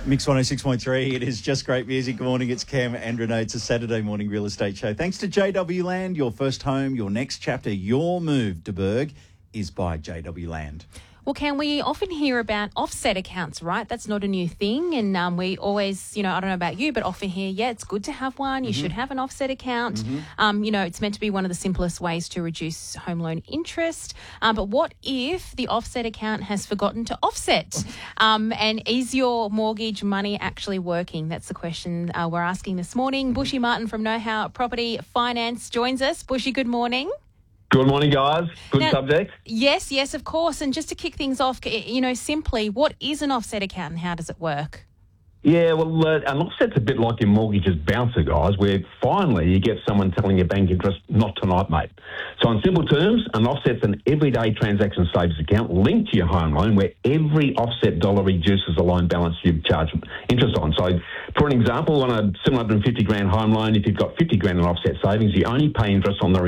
Mix 106.3, it is just great music. Good morning, it's Cam and Renee. It's a Saturday morning real estate show. Thanks to JW Land, your first home, your next chapter, your move to Berg is by JW Land. Well, Cam, we often hear about offset accounts, right? That's not a new thing. And we always, I don't know about you, but often hear, it's good to have one. You should have an offset account. It's meant to be one of the simplest ways to reduce home loan interest. But what if the offset account has forgotten to offset? And is your mortgage money actually working? That's the question we're asking this morning. Bushy Martin from Know How Property Finance joins us. Bushy, good morning. Good morning, guys. Good subject. Yes, of course. And just to kick things off, simply, what is an offset account and how does it work? Yeah, well, an offset's a bit like your mortgage's bouncer, guys, where finally you get someone telling your bank interest, not tonight, mate. So in simple terms, an offset's an everyday transaction savings account linked to your home loan where every offset dollar reduces the loan balance you charge interest on. So for an example, on a $750,000 home loan, if you've got $50,000 in offset savings, you only pay interest on the